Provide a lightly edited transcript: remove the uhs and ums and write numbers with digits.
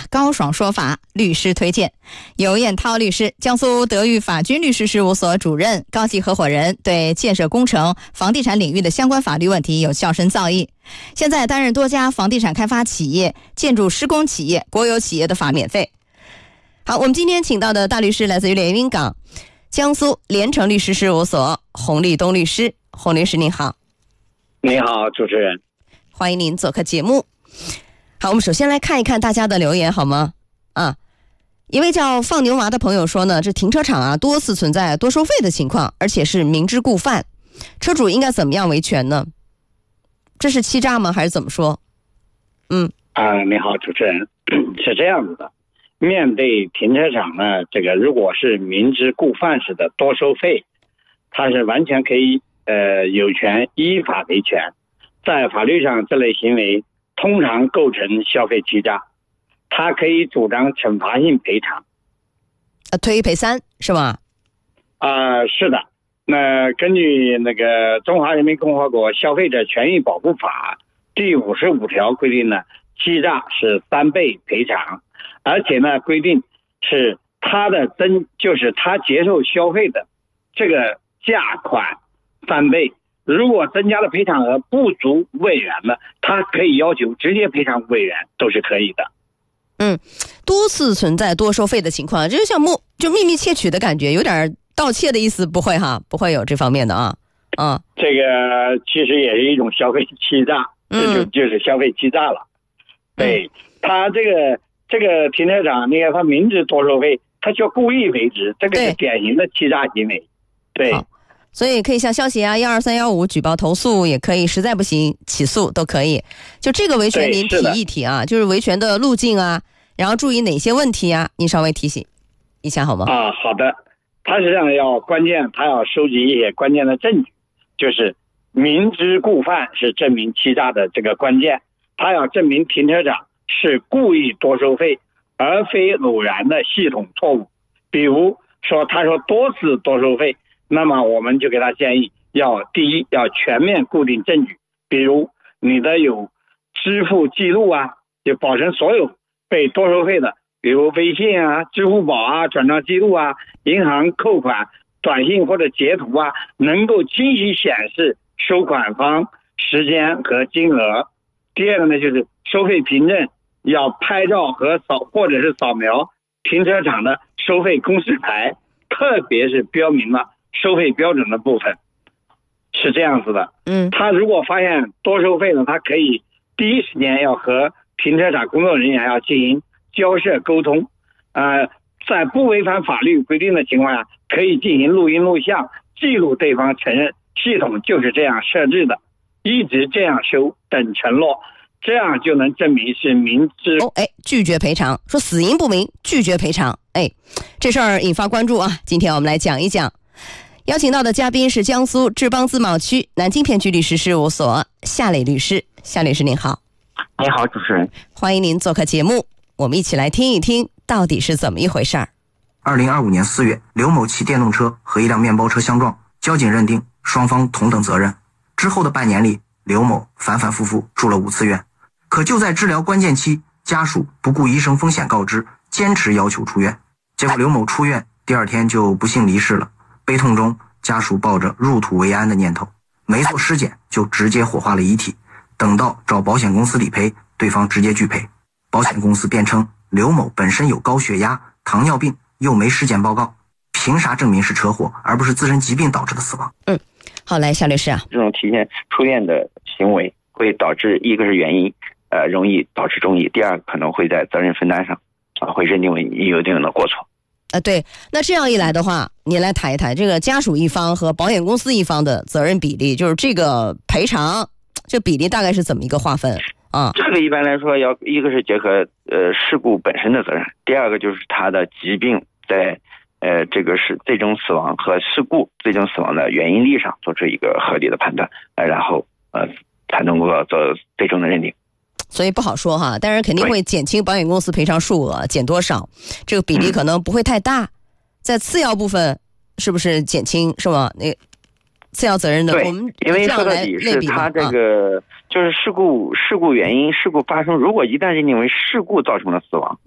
高爽说法律师推荐。尤彦涛律师，江苏德裕法军律师事务所主任、高级合伙人，对建设工程、房地产领域的相关法律问题有较深造诣。现在担任多家房地产开发企业、建筑施工企业、国有企业的法免费。好，我们今天请到的大律师来自于连云港江苏联成律师事务所洪立东律师。洪律师您好。 你好，主持人， 欢迎您做客节目。好，我们首先来看一看大家的留言好吗？一位叫放牛娃的朋友说呢，这停车场多次存在多收费的情况，而且是明知故犯，车主应该怎么样维权呢？这是欺诈吗？还是怎么说？ 你好，主持人，是这样子的，面对停车场呢，这个如果是明知故犯式的多收费，它是完全可以有权依法维权。在法律上，这类行为通常构成消费欺诈，他可以主张惩罚性赔偿， 推一赔三是吧？ 是的。那根据那个《中华人民共和国消费者权益保护法》第55条规定呢，欺诈是3倍赔偿，而且呢规定是就是他接受消费的这个价款3倍。如果增加的赔偿额不足5万元呢，他可以要求直接赔偿5万元，都是可以的。 多次存在多收费的情况，这就像就秘密窃取的感觉，有点盗窃的意思，不会哈，不会有这方面的这个其实也是一种消费欺诈，就是消费欺诈了。对，他这个停车场，你看他明知多收费，他就故意为之，这个是典型的欺诈行为。对。 所以可以向消协12315举报投诉，也可以实在不行起诉都可以。就这个维权您提一提就是维权的路径然后注意哪些问题您稍微提醒一下好吗？ 好的。他实际上他要收集一些关键的证据，就是明知故犯是证明欺诈的这个关键。他要证明停车场是故意多收费，而非偶然的系统错误。比如说他说多次多收费，那么我们就给他建议第一要全面固定证据，比如你的有支付记录就保存所有被多收费的，比如微信支付宝转账记录银行扣款短信或者截图能够清晰显示收款方时间和金额。第二个呢，就是收费凭证要拍照或者是扫描停车场的收费公示牌，特别是标明了收费标准的部分。是这样子的。他如果发现多收费呢，他可以第一时间要和停车场工作人员要进行交涉沟通。在不违反法律规定的情况下，可以进行录音录像记录对方承认系统就是这样设置的，一直这样收等承诺，这样就能证明是明知拒绝赔偿，说死因不明拒绝赔偿。这事儿引发关注今天我们来讲一讲。邀请到的嘉宾是江苏志邦自贸区南京片区律师事务所夏磊律师。夏律师您好。 你好，主持人， 欢迎您做客节目，我们一起来听一听到底是怎么一回事儿。 2025年4月，刘某骑电动车和一辆面包车相撞，交警认定双方同等责任。之后的半年里，刘某反反复复住了5次院，可就在治疗关键期，家属不顾医生风险告知，坚持要求出院。结果刘某出院第2天就不幸离世了。悲痛中，家属抱着入土为安的念头，没做尸检就直接火化了遗体。等到找保险公司理赔，对方直接拒赔。保险公司辩称刘某本身有高血压、糖尿病，又没尸检报告，凭啥证明是车祸而不是自身疾病导致的死亡？ 好，来夏律师这种提前出院的行为会导致一个是原因容易导致中医，第二可能会在责任分担上会认定为有一定的过错。 对，那这样一来的话，你来谈一谈这个家属一方和保险公司一方的责任比例，就是这个赔偿这比例大概是怎么一个划分这个一般来说一个是结合事故本身的责任，第二个就是他的疾病在这个是最终死亡和事故最终死亡的原因力上做出一个合理的判断，然后才能够做最终的认定。 所以不好说但是肯定会减轻保险公司赔偿数额，减多少这个比例可能不会太大。在次要部分是不是减轻是吗？那次要责任的我们因为说到底是他这个就是事故原因，事故发生如果一旦认定为事故造成了死亡，